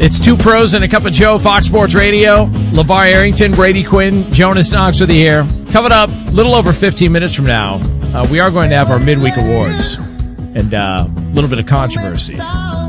It's Two Pros and a Cup of Joe, Fox Sports Radio. LeVar Arrington, Brady Quinn, Jonas Knox with you here. Coming up a little over 15 minutes from now, we are going to have our midweek awards and a little bit of controversy in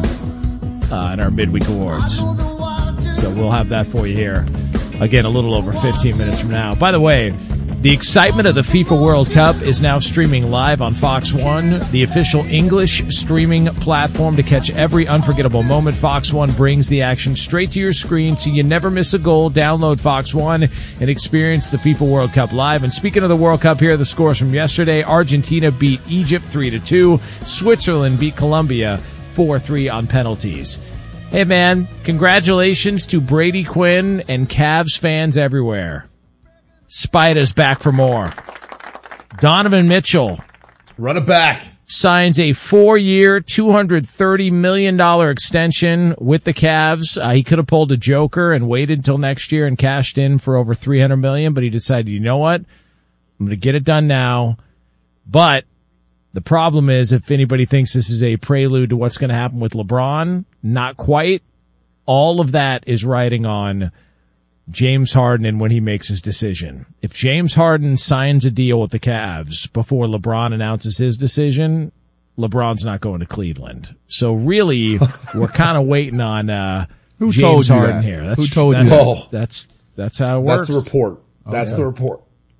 our midweek awards. So we'll have that for you here. Again, a little over 15 minutes from now. By the way, the excitement of the FIFA World Cup is now streaming live on Fox One, the official English streaming platform to catch every unforgettable moment. Fox One brings the action straight to your screen so you never miss a goal. Download Fox One and experience the FIFA World Cup live. And speaking of the World Cup, here are the scores from yesterday. Argentina beat Egypt 3-2. Switzerland beat Colombia 4-3 on penalties. Hey, man, congratulations to Brady Quinn and Cavs fans everywhere. Spider's back for more. Donovan Mitchell. Run it back. Signs a 4-year, $230 million extension with the Cavs. He could have pulled a joker and waited until next year and cashed in for over $300 million, but he decided, you know what? I'm going to get it done now. But the problem is, if anybody thinks this is a prelude to what's going to happen with LeBron, not quite. All of that is riding on James Harden and when he makes his decision. If James Harden signs a deal with the Cavs before LeBron announces his decision, LeBron's not going to Cleveland. So really, we're kind of waiting on Who James told you Harden that? here. Who told you that? That's how it works. That's the report. That's the report.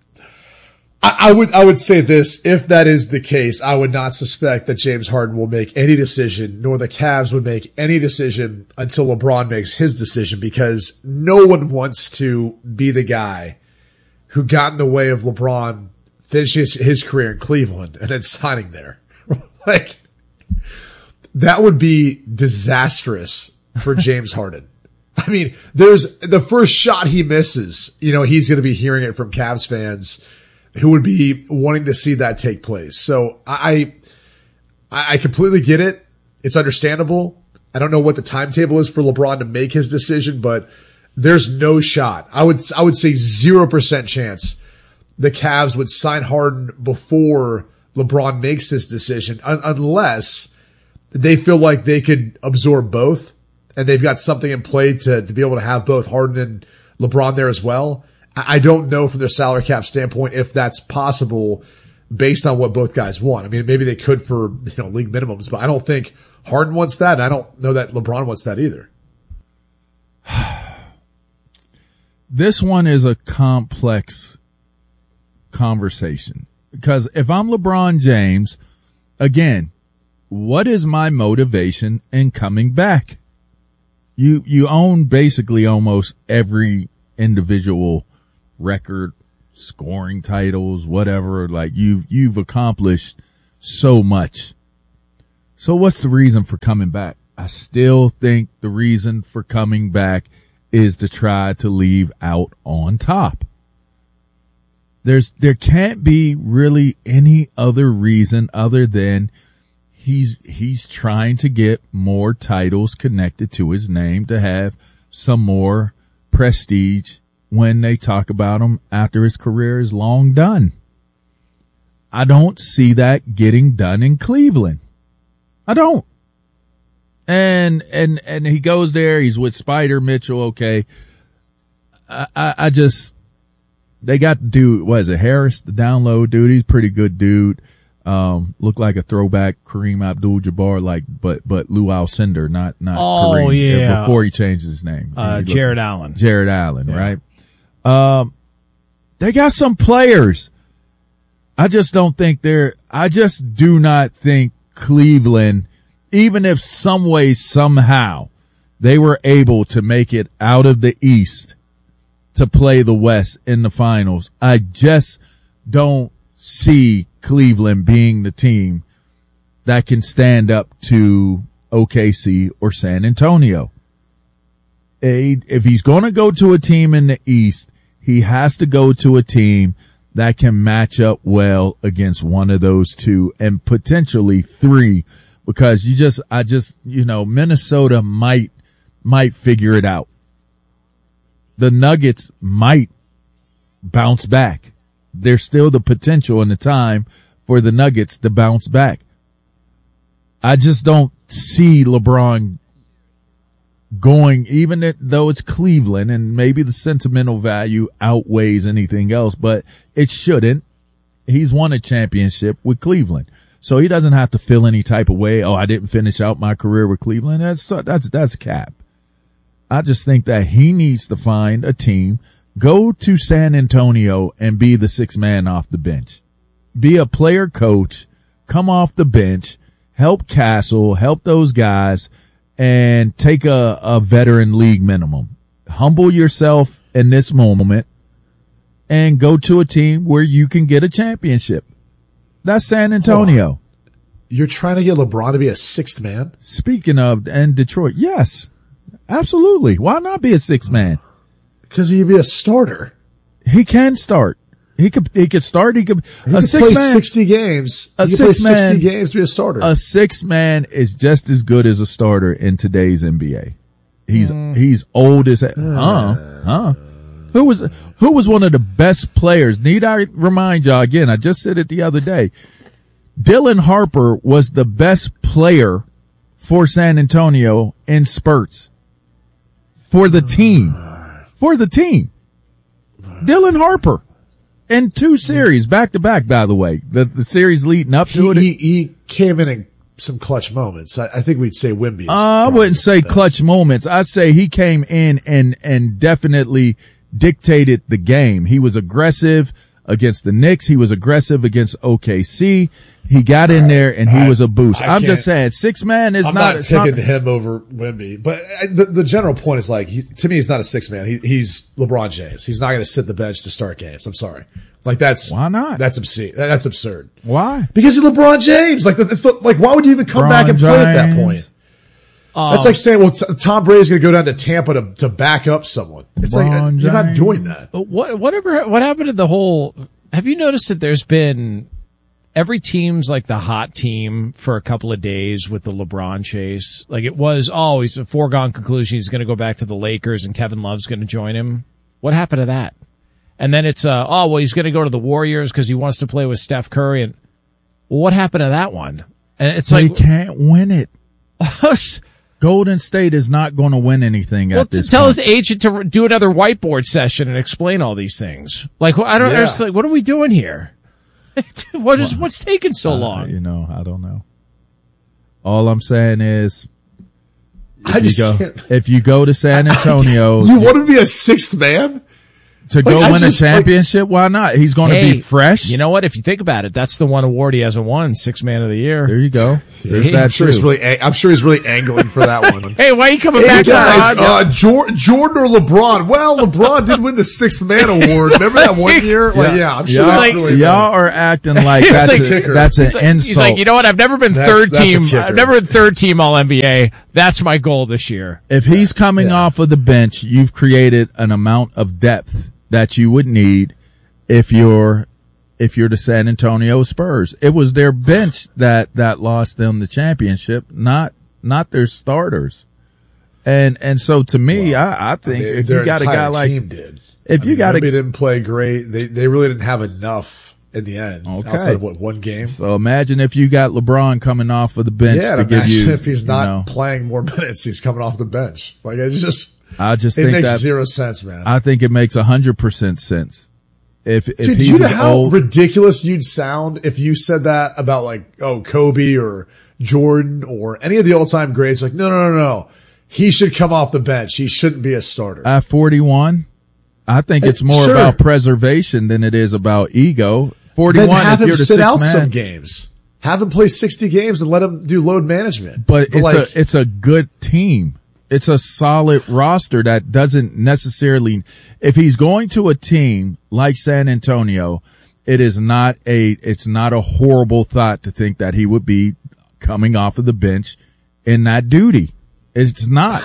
I would say this, if that is the case, I would not suspect that James Harden will make any decision, nor the Cavs would make any decision until LeBron makes his decision, because no one wants to be the guy who got in the way of LeBron finishing his career in Cleveland and then signing there. Like, that would be disastrous for James Harden. I mean, there's the first shot he misses, he's going to be hearing it from Cavs fans who would be wanting to see that take place. So I completely get it. It's understandable. I don't know what the timetable is for LeBron to make his decision, but there's no shot. I would say 0% chance the Cavs would sign Harden before LeBron makes this decision, unless they feel like they could absorb both and they've got something in play to be able to have both Harden and LeBron there as well. I don't know from their salary cap standpoint if that's possible based on what both guys want. I mean, maybe they could for, league minimums, but I don't think Harden wants that. And I don't know that LeBron wants that either. This one is a complex conversation because if I'm LeBron James, again, what is my motivation in coming back? You own basically almost every individual record, scoring titles, whatever. Like you've accomplished so much. So what's the reason for coming back? I still think the reason for coming back is to try to leave out on top. There can't be really any other reason other than he's trying to get more titles connected to his name to have some more prestige when they talk about him after his career is long done. I don't see that getting done in Cleveland. I don't. And he goes there. He's with Spider Mitchell. Okay. I just, they got dude, what is it? Harris, the download dude. He's a pretty good dude. Looked like a throwback Kareem Abdul-Jabbar, but Lou Alcindor, not Kareem. Yeah. Before he changed his name. Jared Allen. Jared Allen, yeah. Right? They got some players. I just do not think Cleveland, even if some way, somehow they were able to make it out of the East to play the West in the finals, I just don't see Cleveland being the team that can stand up to OKC or San Antonio. If he's going to go to a team in the East, he has to go to a team that can match up well against one of those two and potentially three, because Minnesota might figure it out. The Nuggets might bounce back. There's still the potential and the time for the Nuggets to bounce back. I just don't see LeBron though it's Cleveland and maybe the sentimental value outweighs anything else, but it shouldn't. He's won a championship with Cleveland. So he doesn't have to feel any type of way. Oh, I didn't finish out my career with Cleveland. That's cap. I just think that he needs to find a team, go to San Antonio and be the sixth man off the bench. Be a player coach, come off the bench, help Castle, help those guys, and take a veteran league minimum. Humble yourself in this moment and go to a team where you can get a championship. That's San Antonio. You're trying to get LeBron to be a sixth man? Speaking of, and Detroit, yes, absolutely. Why not be a sixth man? Because he'd be a starter. He can start. He could start. He could play 60 games. He could play 60 games to be a starter. A sixth man is just as good as a starter in today's NBA. He's old as Who was one of the best players? Need I remind y'all again? I just said it the other day. Dylan Harper was the best player for San Antonio in spurts for the team. Dylan Harper. In 2 series, back to back, by the way. The series leading up to it. He came in some clutch moments. I think we'd say Wemby. I wouldn't say clutch moments. I'd say he came in and definitely dictated the game. He was aggressive against the Knicks. He was aggressive against OKC. He got in there and he was a boost. I'm just saying, six man is I'm not picking him over Wemby, but the general point is like, to me, he's not a six man. He's LeBron James. He's not going to sit the bench to start games. I'm sorry. Like why not? That's obscene. That's absurd. Why? Because he's LeBron James. Like why would you even come back and play at that point? That's like saying, well, Tom Brady's going to go down to Tampa to back up someone. It's like, you're not doing that. What happened to the whole, have you noticed that there's been, every team's like the hot team for a couple of days with the LeBron chase. Like it was always a foregone conclusion he's going to go back to the Lakers and Kevin Love's going to join him. What happened to that? And then it's, he's going to go to the Warriors because he wants to play with Steph Curry. And what happened to that one? And it's they can't win it. Golden State is not going to win anything at this tell point. his agent to do another whiteboard session and explain all these things. Like, I don't understand. What are we doing here? What's taking so long? I don't know. All I'm saying is, if you go to San Antonio, you want to be a sixth man? To go win a championship? Why not? He's going to be fresh. You know what? If you think about it, that's the one award he hasn't won, Sixth Man of the Year. There you go. There's that. I'm sure he's really angling for that one. Hey, why are you coming back, guys? Jordan or LeBron? Well, LeBron did win the Sixth Man award. Remember that one year? I'm sure that's really y'all are acting like that's an insult. He's like, you know what? I've never been third team. I've never been third team All NBA. That's my goal this year. If he's coming off of the bench, you've created an amount of depth that you would need if you're the San Antonio Spurs. It was their bench that lost them the championship, not their starters. And so to me, I think if you got a guy like team did. Wemby didn't play great. They really didn't have enough in the end. Okay. Outside of one game. So imagine if you got LeBron coming off of the bench to give you. If he's not playing more minutes, he's coming off the bench. Like it think makes that 0 sense, man. I think it makes 100% sense. If Dude, he's you know how ridiculous you'd sound if you said that about Kobe or Jordan or any of the all-time greats. Like, no. He should come off the bench. He shouldn't be a starter. At 41, I think it's more about preservation than it is about ego. 41, then have if you're him the sit out man, some games. Have him play 60 games and let him do load management. But it's a good team. It's a solid roster that doesn't necessarily, if he's going to a team like San Antonio, it's not a horrible thought to think that he would be coming off of the bench in that duty. It's not.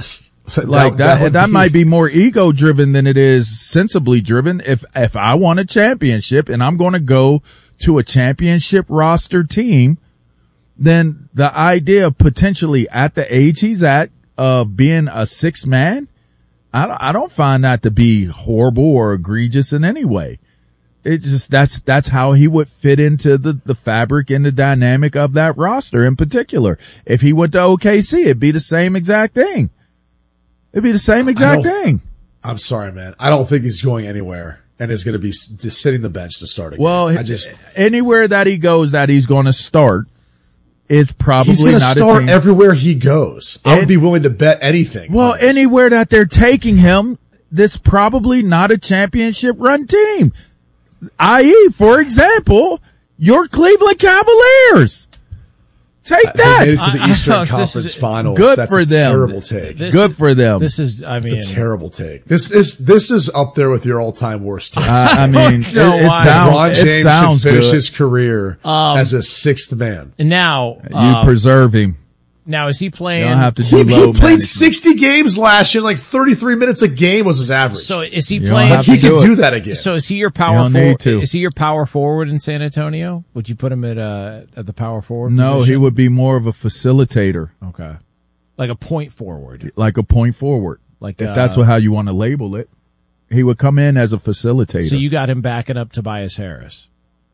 That might be more ego driven than it is sensibly driven. If I want a championship and I'm going to go to a championship roster team, then the idea of potentially at the age he's at, being a sixth man, I don't find that to be horrible or egregious in any way. It's just, that's how he would fit into the fabric and the dynamic of that roster in particular. If he went to OKC, it'd be the same exact thing. It'd be the same exact thing. I'm sorry, man. I don't think he's going anywhere and is going to be just sitting the bench to start again. Well, anywhere that he goes that he's going to start is probably he's going to not start a team. Everywhere he goes. I would be willing to bet anything. Well, anywhere that they're taking him, that's probably not a championship run team. I.e., for example, your Cleveland Cavaliers. Take that. They made it to the Eastern Conference Finals. Good That's for a them. Terrible take. Good for them. This is, I mean, it's a terrible take. This is up there with your all-time worst takes. I mean, LeBron James sounds should finish good. his career as a sixth man. And now, You preserve him. now is he playing? You don't have to He do low played management. 60 games last year. Like 33 minutes a game was his average. So is he You don't playing? have he to could do do it. that again. So is he your You power don't need forward? to. Is he your power forward in San Antonio? Would you put him at the power forward? No, position? he would be more of a facilitator, Okay, like a point forward. like a point forward. Like If that's how you want to label it, he would come in as a facilitator. So you got him backing up Tobias Harris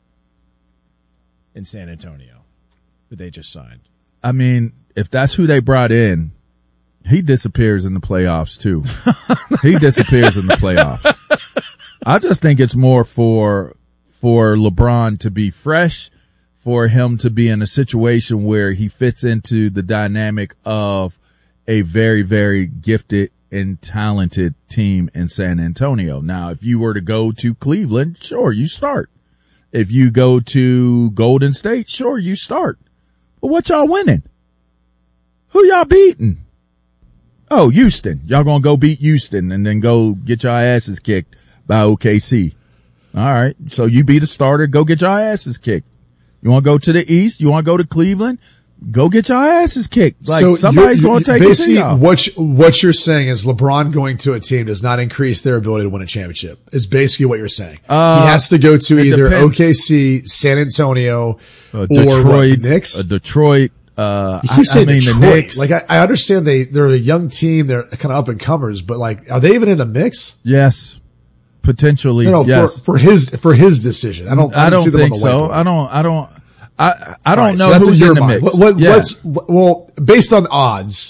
in San Antonio, who they just signed. I mean, if that's who they brought in, he disappears in the playoffs too. He disappears in the playoffs. I just think it's more for LeBron to be fresh, for him to be in a situation where he fits into the dynamic of a very, very gifted and talented team in San Antonio. Now, if you were to go to Cleveland, sure, you start. If you go to Golden State, sure, you start. But what y'all winning? Who y'all beating? Oh, Houston. Y'all gonna go beat Houston and then go get your asses kicked by OKC. All right. So you beat a starter, go get your asses kicked. You want to go to the East? You want to go to Cleveland? Go get your asses kicked. Like, so somebody's going to take it to basically y'all. what you're saying is LeBron going to a team does not increase their ability to win a championship. Is basically what you're saying. He has to go to either depends. OKC, San Antonio, or Detroit, the Knicks. Detroit. You keep saying Detroit. The Knicks. Like I understand they're a young team. They're kind of up and comers, but like, are they even in the mix? Yes. Potentially. No, yes. for his decision. I don't see them think on the so. whiteboard. I don't know that's who's your in the mind. mix. Well, based on the odds,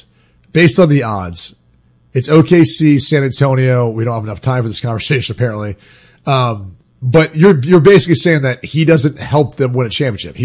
it's OKC, San Antonio. We don't have enough time for this conversation, apparently. But you're basically saying that he doesn't help them win a championship.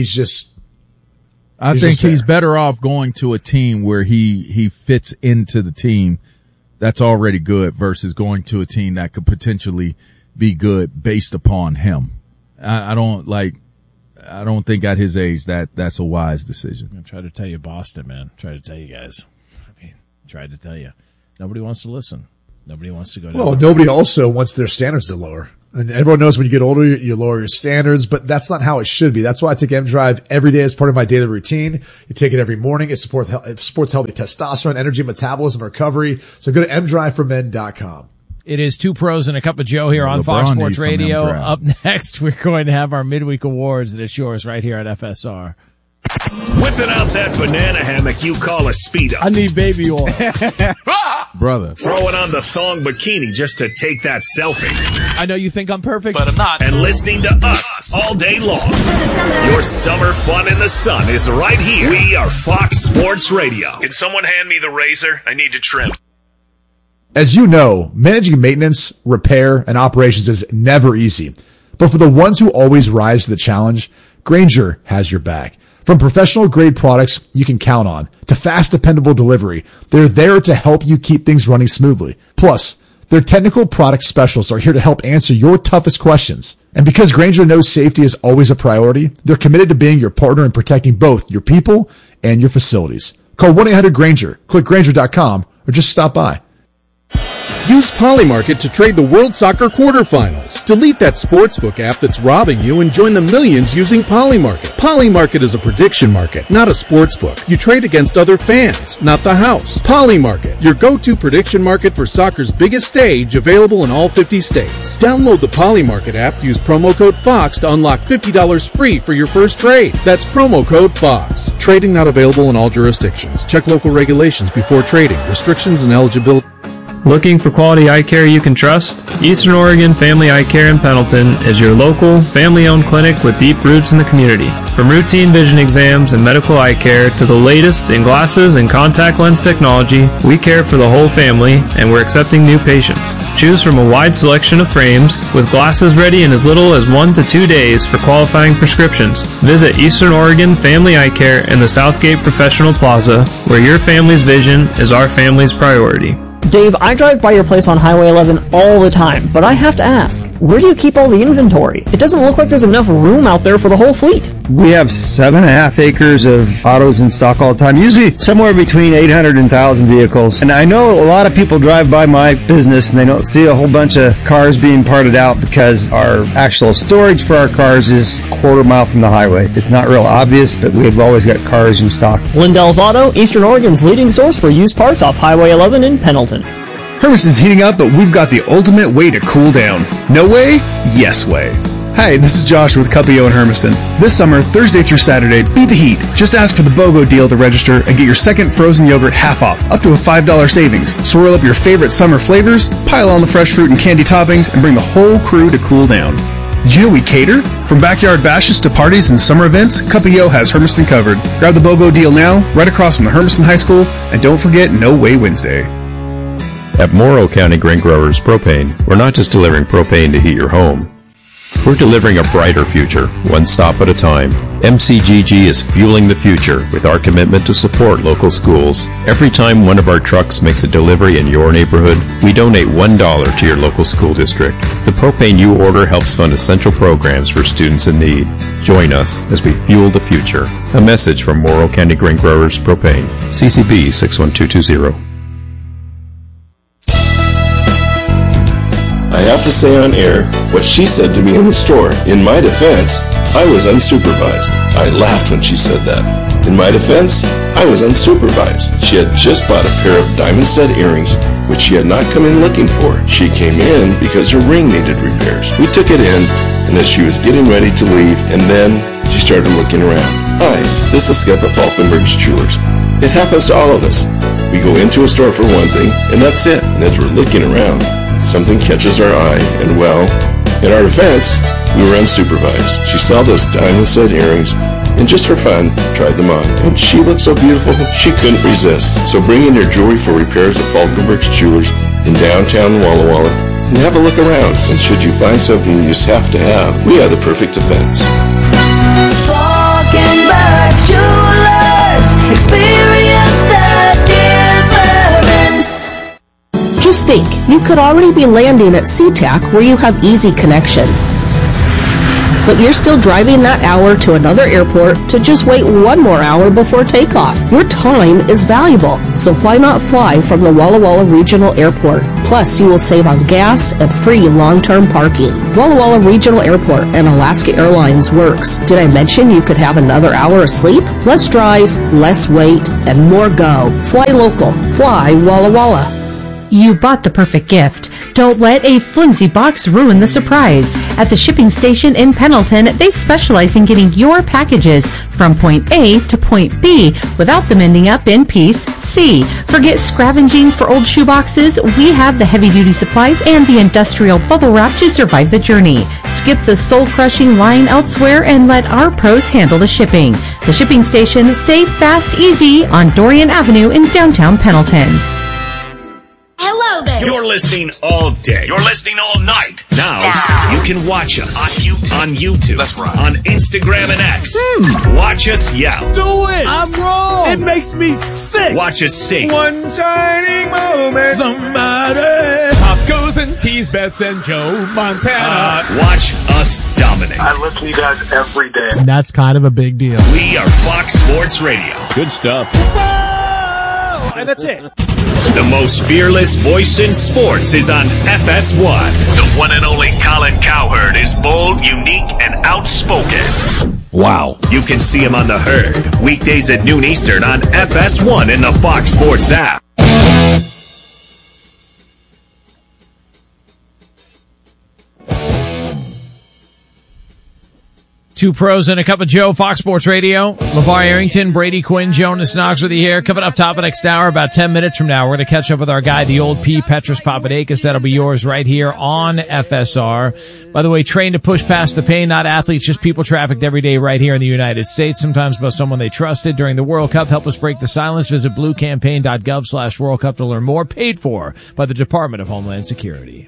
I think he's better off going to a team where he fits into the team that's already good versus going to a team that could potentially be good based upon him. I don't think at his age that's a wise decision. I tried to tell you, Boston, man. Tried to tell you guys. I mean, tried to tell you. Nobody wants to listen. Nobody wants to go down. Well, nobody also wants their standards to lower. And everyone knows when you get older, you lower your standards, but that's not how it should be. That's why I take M-Drive every day as part of my daily routine. You take it every morning. It supports healthy testosterone, energy, metabolism, recovery. So go to mdriveformen.com. It is Two Pros and a Cup of Joe here on LeBron Fox Sports needs some Radio. M-Drive. Up next, we're going to have our midweek awards, and it's yours right here at FSR. Whipping out that banana hammock you call a Speedo. I need baby oil. Brother. Throwing on the thong bikini just to take that selfie. I know you think I'm perfect. But I'm not. And listening to us all day long. Your summer fun in the sun is right here. We are Fox Sports Radio. Can someone hand me the razor? I need to trim. As you know, managing maintenance, repair, and operations is never easy. But for the ones who always rise to the challenge, Grainger has your back. From professional grade products you can count on to fast, dependable delivery, they're there to help you keep things running smoothly. Plus, their technical product specialists are here to help answer your toughest questions. And because Grainger knows safety is always a priority, they're committed to being your partner in protecting both your people and your facilities. Call 1-800-GRAINGER, click Grainger.com, or just stop by. Use Polymarket to trade the World Soccer quarterfinals. Delete that sportsbook app that's robbing you and join the millions using Polymarket. Polymarket is a prediction market, not a sportsbook. You trade against other fans, not the house. Polymarket, your go-to prediction market for soccer's biggest stage, available in all 50 states. Download the Polymarket app, use promo code FOX to unlock $50 free for your first trade. That's promo code FOX. Trading not available in all jurisdictions. Check local regulations before trading. Restrictions and eligibility. Looking for quality eye care you can trust? Eastern Oregon Family Eye Care in Pendleton is your local, family-owned clinic with deep roots in the community. From routine vision exams and medical eye care to the latest in glasses and contact lens technology, we care for the whole family, and we're accepting new patients. Choose from a wide selection of frames, with glasses ready in as little as 1 to 2 days for qualifying prescriptions. Visit Eastern Oregon Family Eye Care in the Southgate Professional Plaza, where your family's vision is our family's priority. Dave, I drive by your place on Highway 11 all the time, but I have to ask, where do you keep all the inventory? It doesn't look like there's enough room out there for the whole fleet. We have 7.5 acres of autos in stock all the time, usually somewhere between 800 and 1,000 vehicles. And I know a lot of people drive by my business and they don't see a whole bunch of cars being parted out because our actual storage for our cars is a quarter mile from the highway. It's not real obvious, but we've always got cars in stock. Lindell's Auto, Eastern Oregon's leading source for used parts off Highway 11 in Pendleton. Hermiston's heating up, but we've got the ultimate way to cool down. No way? Yes way. Hi, this is Josh with Cuppio in Hermiston. This summer, Thursday through Saturday, beat the heat. Just ask for the BOGO deal to register and get your second frozen yogurt half off, up to a $5 savings. Swirl up your favorite summer flavors, pile on the fresh fruit and candy toppings, and bring the whole crew to cool down. Did you know we cater? From backyard bashes to parties and summer events, Cuppio has Hermiston covered. Grab the BOGO deal now, right across from the Hermiston High School, and don't forget No Way Wednesday. At Morrow County Grain Growers Propane, we're not just delivering propane to heat your home. We're delivering a brighter future, one stop at a time. MCGG is fueling the future with our commitment to support local schools. Every time one of our trucks makes a delivery in your neighborhood, we donate $1 to your local school district. The propane you order helps fund essential programs for students in need. Join us as we fuel the future. A message from Morrow County Grain Growers Propane. CCB 61220. I have to say on air what she said to me in the store. In my defense, I was unsupervised. I laughed when she said that. In my defense, I was unsupervised. She had just bought a pair of diamond stud earrings, which she had not come in looking for. She came in because her ring needed repairs. We took it in, and as she was getting ready to leave, and then she started looking around. Hi, this is Skip at Falkenberg's Jewelers. It happens to all of us. We go into a store for one thing, and that's it. And as we're looking around, something catches our eye, and well, in our defense, we were unsupervised. She saw those diamond stud earrings, and just for fun, tried them on. And she looked so beautiful, she couldn't resist. So bring in your jewelry for repairs at Falkenberg's Jewelers in downtown Walla Walla, and have a look around. And should you find something you just have to have, we have the perfect defense. Falkenberg's Jewelers, experience the difference. Just think, you could already be landing at SeaTac where you have easy connections. But you're still driving that hour to another airport to just wait one more hour before takeoff. Your time is valuable, so why not fly from the Walla Walla Regional Airport? Plus, you will save on gas and free long-term parking. Walla Walla Regional Airport and Alaska Airlines works. Did I mention you could have another hour of sleep? Less drive, less wait, and more go. Fly local. Fly Walla Walla. You bought the perfect gift. Don't let a flimsy box ruin the surprise. At the shipping station in Pendleton, they specialize in getting your packages from point A to point B without them ending up in piece C. Forget scavenging for old shoeboxes. We have the heavy-duty supplies and the industrial bubble wrap to survive the journey. Skip the soul-crushing line elsewhere and let our pros handle the shipping. The shipping station, safe, fast, easy on Dorian Avenue in downtown Pendleton. Hello there. You're listening all day. You're listening all night. Now you can watch us on YouTube. That's right. On Instagram and X. Watch us yell. Do it. I'm wrong. It makes me sick. Watch us sing. One shining moment. Somebody. Pop goes and tease Bets and Joe Montana. Watch us dominate. I listen to you guys every day. And that's kind of a big deal. We are Fox Sports Radio. Good stuff. Whoa! And that's it. The most fearless voice in sports is on FS1. The one and only Colin Cowherd is bold, unique, and outspoken. Wow. You can see him on The Herd, weekdays at noon Eastern on FS1 in the Fox Sports app. Two pros and a cup of Joe, Fox Sports Radio. LeVar Arrington, Brady Quinn, Jonas Knox with you here. Coming up top of next hour, about 10 minutes from now, we're going to catch up with our guy, the old P, Petros Papadakis. That'll be yours right here on FSR. By the way, trained to push past the pain, not athletes, just people trafficked every day right here in the United States, sometimes by someone they trusted during the World Cup. Help us break the silence. Visit bluecampaign.gov/World Cup to learn more. Paid for by the Department of Homeland Security.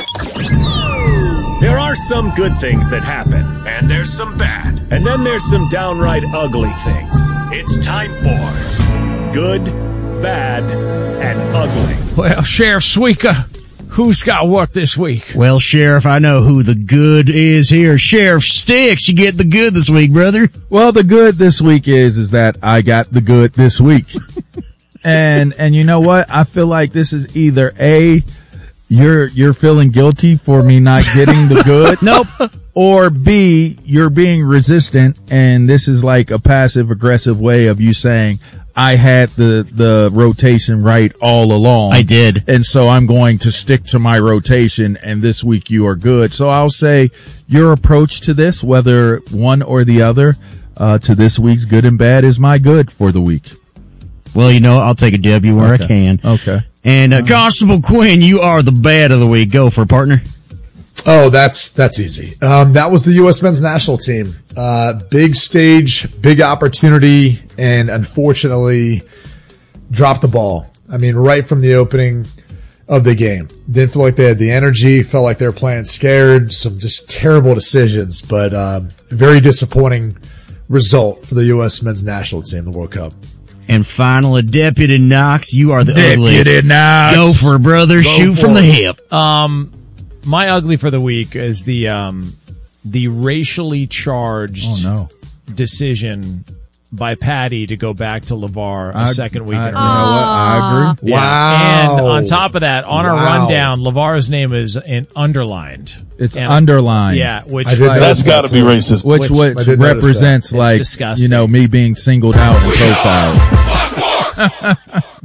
There are some good things that happen, and there's some bad, and then there's some downright ugly things. It's time for Good, Bad, and Ugly. Well, Sheriff Suika, who's got what this week? Well, Sheriff, I know who the good is here. Sheriff Sticks, you get the good this week, brother. Well, the good this week is that I got the good this week. and you know what? I feel like this is either A, you're feeling guilty for me not getting the good. Nope. Or B, you're being resistant, and this is like a passive aggressive way of you saying, I had the rotation right all along. I did. And so I'm going to stick to my rotation, and this week you are good. So I'll say your approach to this, whether one or the other, to this week's good and bad is my good for the week. Well, you know, I'll take a W where I can. Okay. And Constable Quinn, you are the bad of the week. Go for it, partner. Oh, that's easy. That was the U.S. men's national team. Big stage, big opportunity, and unfortunately dropped the ball. I mean, right from the opening of the game. Didn't feel like they had the energy, felt like they were playing scared, some just terrible decisions, but very disappointing result for the U.S. men's national team, the World Cup. And finally, Deputy Knox, you are the ugly. Deputy Knox. Go for it, brother. Shoot from the hip. My ugly for the week is the racially charged decision by Patty to go back to LeVar a second week in a row. You know what? I agree. Yeah. Wow. And on top of that, on our rundown, LeVar's name is underlined. It's underlined. Yeah, which That's got to be racist. Which represents like, disgusting. me being singled out and profiled.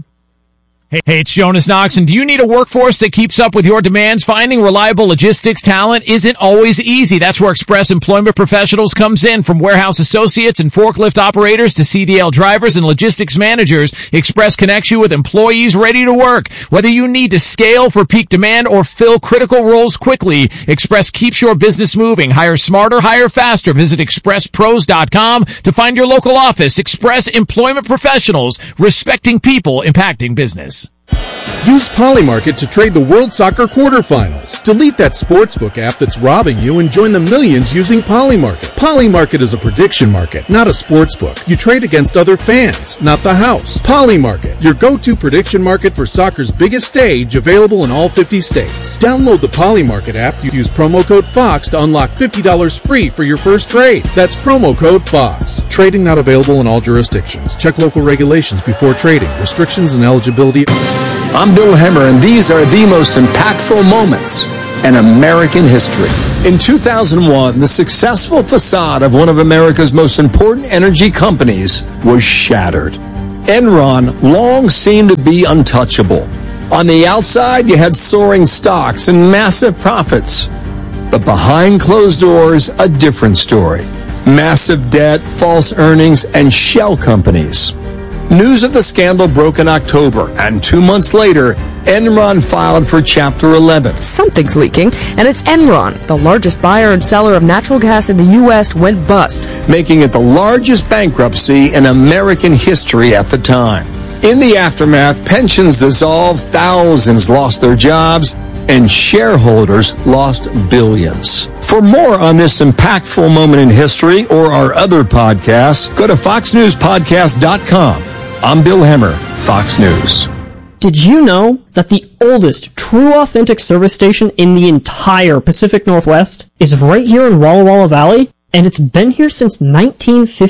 Hey, it's Jonas Knox, and do you need a workforce that keeps up with your demands? Finding reliable logistics talent isn't always easy. That's where Express Employment Professionals comes in. From warehouse associates and forklift operators to CDL drivers and logistics managers, Express connects you with employees ready to work. Whether you need to scale for peak demand or fill critical roles quickly, Express keeps your business moving. Hire smarter, hire faster. Visit expresspros.com to find your local office. Express Employment Professionals, respecting people, impacting business. Use Polymarket to trade the World Soccer quarterfinals. Delete that sportsbook app that's robbing you and join the millions using Polymarket. Polymarket is a prediction market, not a sportsbook. You trade against other fans, not the house. Polymarket, your go-to prediction market for soccer's biggest stage, available in all 50 states. Download the Polymarket app. Use promo code FOX to unlock $50 free for your first trade. That's promo code FOX. Trading not available in all jurisdictions. Check local regulations before trading. Restrictions and eligibility. I'm Bill Hemmer, and these are the most impactful moments in American history. In 2001, the successful facade of one of America's most important energy companies was shattered. Enron long seemed to be untouchable. On the outside, you had soaring stocks and massive profits. But behind closed doors, a different story. Massive debt, false earnings, and shell companies. News of the scandal broke in October, and 2 months later, Enron filed for Chapter 11. Something's leaking, and it's Enron, the largest buyer and seller of natural gas in the U.S., went bust, making it the largest bankruptcy in American history at the time. In the aftermath, pensions dissolved, thousands lost their jobs, and shareholders lost billions. For more on this impactful moment in history or our other podcasts, go to foxnewspodcast.com. I'm Bill Hemmer, Fox News. Did you know that the oldest true authentic service station in the entire Pacific Northwest is right here in Walla Walla Valley? And it's been here since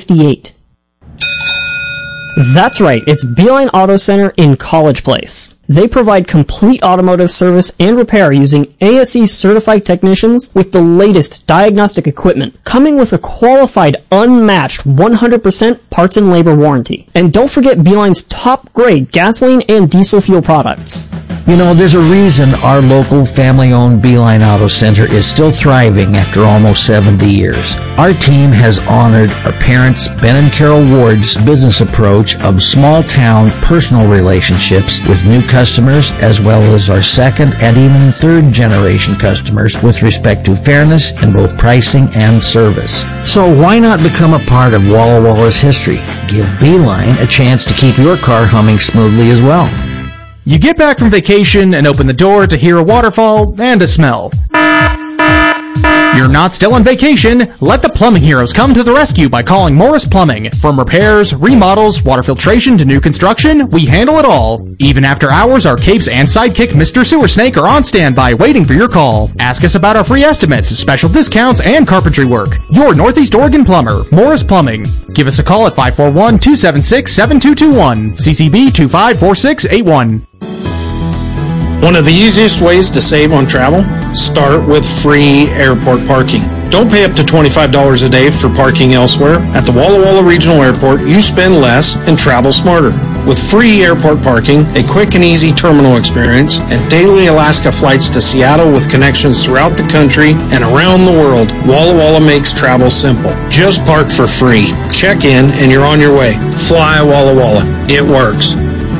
1958. That's right, it's Beeline Auto Center in College Place. They provide complete automotive service and repair using ASE certified technicians with the latest diagnostic equipment, coming with a qualified, unmatched 100% parts and labor warranty. And don't forget Beeline's top grade gasoline and diesel fuel products. You know, there's a reason our local family-owned Beeline Auto Center is still thriving after almost 70 years. Our team has honored our parents, Ben and Carol Ward's business approach of small-town personal relationships with new customers, as well as our second and even third-generation customers with respect to fairness in both pricing and service. So why not become a part of Walla Walla's history? Give Beeline a chance to keep your car humming smoothly as well. You get back from vacation and open the door to hear a waterfall and a smell. You're not still on vacation. Let the plumbing heroes come to the rescue by calling Morris Plumbing. From repairs, remodels, water filtration to new construction, we handle it all. Even after hours, our capes and sidekick Mr. Sewer Snake are on standby waiting for your call. Ask us about our free estimates, special discounts, and carpentry work. Your Northeast Oregon plumber, Morris Plumbing. Give us a call at 541-276-7221. CCB 254681. One of the easiest ways to save on travel? Start with free airport parking. Don't pay up to $25 a day for parking elsewhere. At the Walla Walla Regional Airport, you spend less and travel smarter. With free airport parking, a quick and easy terminal experience, and daily Alaska flights to Seattle with connections throughout the country and around the world, Walla Walla makes travel simple. Just park for free. Check in and you're on your way. Fly Walla Walla. It works.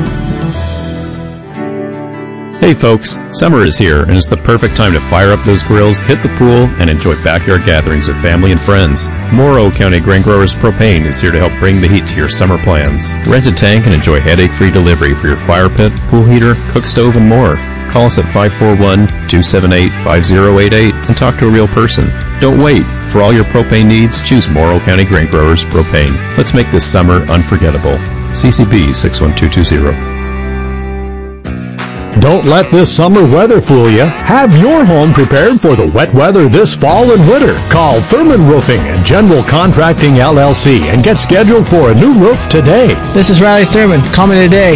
Hey folks, summer is here and it's the perfect time to fire up those grills, hit the pool, and enjoy backyard gatherings with family and friends. Morrow County Grain Growers Propane is here to help bring the heat to your summer plans. Rent a tank and enjoy headache-free delivery for your fire pit, pool heater, cook stove, and more. Call us at 541-278-5088 and talk to a real person. Don't wait. For all your propane needs, choose Morrow County Grain Growers Propane. Let's make this summer unforgettable. CCB 61220. Don't let this summer weather fool you. Have your home prepared for the wet weather this fall and winter. Call Thurman Roofing and General Contracting LLC and get scheduled for a new roof today. This is Riley Thurman. Call me today,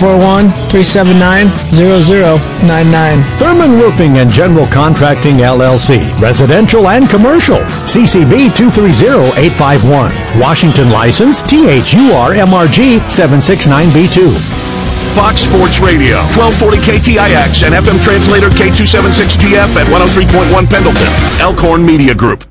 541-379-0099. Thurman Roofing and General Contracting LLC. Residential and commercial. CCB 230851. Washington license THUR-MRG 769B2. Fox Sports Radio, 1240 KTIX and FM translator K276GF at 103.1 Pendleton. Elkhorn Media Group.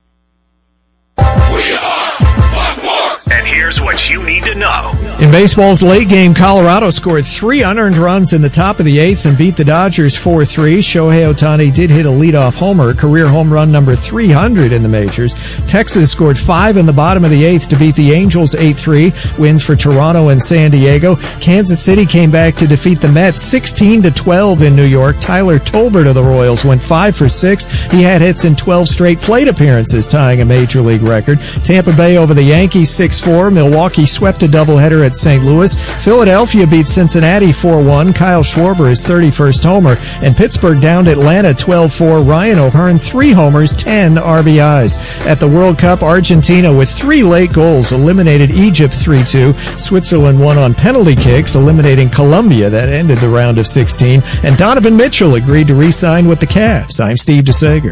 And here's what you need to know. In baseball's late game, Colorado scored 3 unearned runs in the top of the 8th and beat the Dodgers 4-3. Shohei Ohtani did hit a leadoff homer, career home run number 300 in the majors. Texas scored 5 in the bottom of the 8th to beat the Angels 8-3. Wins for Toronto and San Diego. Kansas City came back to defeat the Mets 16-12 in New York. Tyler Tolbert of the Royals went 5 for 6. He had hits in 12 straight plate appearances, tying a major league record. Tampa Bay over the Yankees 6-4. Milwaukee swept a doubleheader at St. Louis. Philadelphia beat Cincinnati 4-1. Kyle Schwarber his 31st homer. And Pittsburgh downed Atlanta 12-4. Ryan O'Hearn 3 homers, 10 RBIs. At the World Cup, Argentina with 3 late goals eliminated Egypt 3-2. Switzerland won on penalty kicks, eliminating Colombia. That ended the round of 16. And Donovan Mitchell agreed to re-sign with the Cavs. I'm Steve DeSager.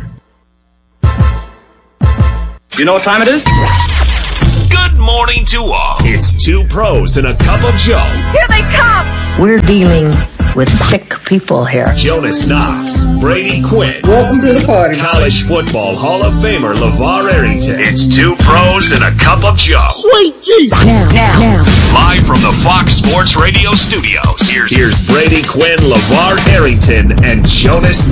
You know what time it is? Good morning to all. It's 2 pros and a cup of Joe. Here they come! We're dealing with sick people here. Jonas Knox, Brady Quinn. Welcome to the party. College Football Hall of Famer LeVar Arrington. It's 2 pros and a cup of Joe. Sweet Jesus! Now. Live from the Fox Sports Radio studios. Here's Brady Quinn, LeVar Arrington, and Jonas